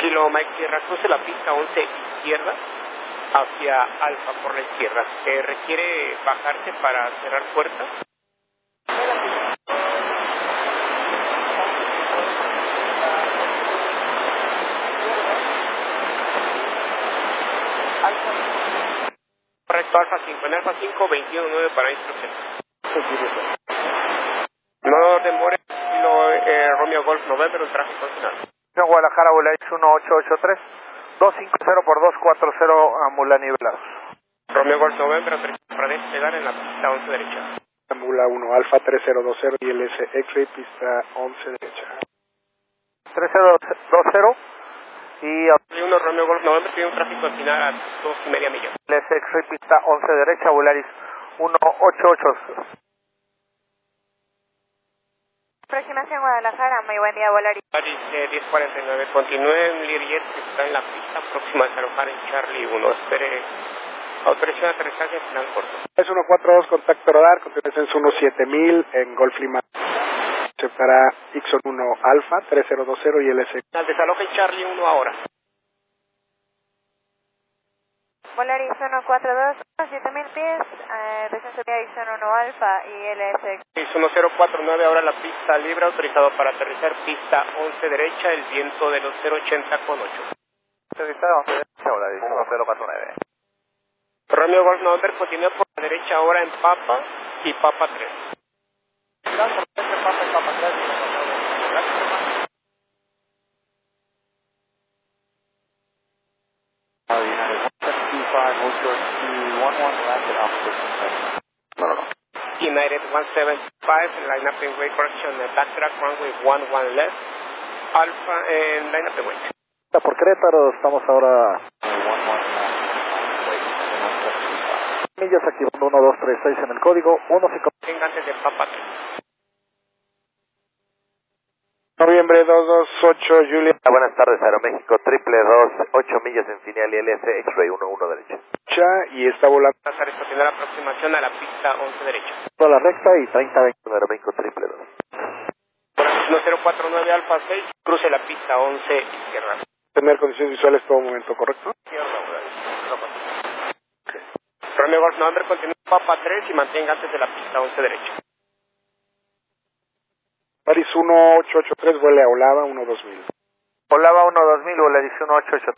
Kilo Mike Sierra, cruce la pista 11 izquierda hacia Alfa por la izquierda. ¿Requiere bajarse para cerrar puertas? Correcto, Alfa 5. En Alfa 5, 21-9 para instrucción. No demore, Romeo Golf November, el tráfico nacional. En Guadalajara, Volaris 1883, 250 por 240 a Mula Nivelados. Romeo Golf November, autorización para despegar en la pista 11 derecha. Mula 1, Alfa 3020 y LS X-Ray, pista 11 derecha. 3020 y 1 Romeo Golf November tiene un tráfico al final a 2,5 millas. LS X-Ray, pista 11 derecha, Volaris 1888. Aproximación Guadalajara, muy buen día, Volaris. Volaris 1049, continúe en Learjet, que está en la pista próxima a desalojar en Charlie 1. Espere autorización de aterrizaje final corto. Es 142, contacto radar, continuación 17000 en Golf Lima. Para Ixon 1 Alfa 3020 y LS. Al desaloje en Charlie 1 ahora. Volaris 142, 7000 pies, recién subida Ixon 1 Alfa y LS. 1049, ahora la pista libre, autorizado para aterrizar, pista 11 derecha, el viento de los 080 con 8. Pista 11 derecha, Volaris 1049. Romeo Golf November continúa por la derecha ahora en Papa y Papa 3. Papa y Papa 3. United 175, line up in way correction, backtrack runway 11 left, Alpha en line up in way. Por Querétaro, estamos ahora millas activando 1236 en el código 15. Tenga antes de Papa 3. Noviembre 228, Julia. Buenas tardes, Aeroméxico, 222, 8 millas en final y LS X-Ray 11 derecha. Y está volando. Pasar esta primera aproximación a la pista 11 derecha. Toda la recta y 30-20 Aeroméxico, 222. 1049 Alfa 6, cruce la pista 11 izquierda. Tener condiciones visuales todo momento, ¿correcto? Romeo Golf November continúa Papa 3 y mantenga antes de la pista 11 derecha. Paris 1883, vuele a Olava 12000. Olava 12000, Volaris 1883.